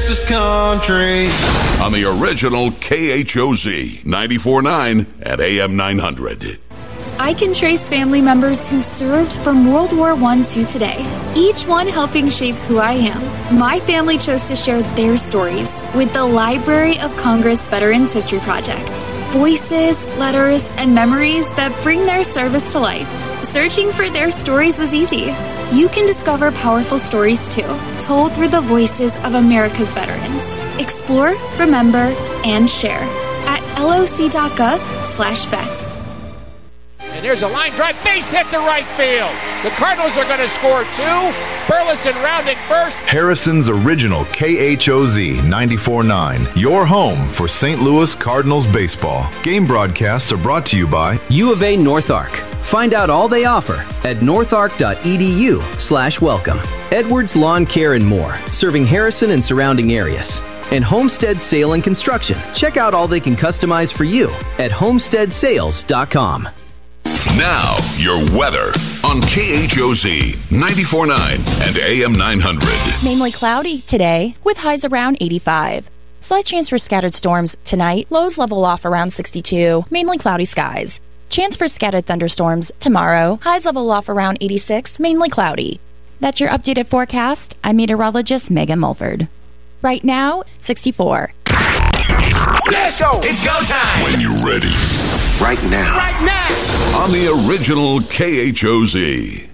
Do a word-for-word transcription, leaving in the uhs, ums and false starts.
Texas country. On the original K H O Z ninety-four point nine at A M nine hundred. I can trace family members who served from World War One to today, each one helping shape who I am. My family chose to share their stories with the Library of Congress Veterans History Project. Voices, letters, and memories that bring their service to life. Searching for their stories was easy. You can discover powerful stories too, told through the voices of America's veterans. Explore, remember, and share at loc.gov slash vets. And there's a line drive, base hit to right field. The Cardinals are going to score two. Burleson rounding first. Harrison's original K H O Z ninety-four point nine, your home for Saint Louis Cardinals baseball. Game broadcasts are brought to you by U of A North Arc. Find out all they offer at northarc.edu slash welcome. Edwards Lawn Care and More, serving Harrison and surrounding areas. And Homestead Sale and Construction. Check out all they can customize for you at homestead sales dot com. Now, your weather on K H O Z ninety-four point nine and A M nine hundred. Mainly cloudy today with highs around eighty-five. Slight chance for scattered storms tonight. Lows level off around sixty-two. Mainly cloudy skies. Chance for scattered thunderstorms tomorrow. Highs level off around eighty-six. Mainly cloudy. That's your updated forecast. I'm meteorologist Megan Mulford. Right now, sixty-four. Let's go! It's go time! When you're ready. Right now. Right now! On the original K H O Z.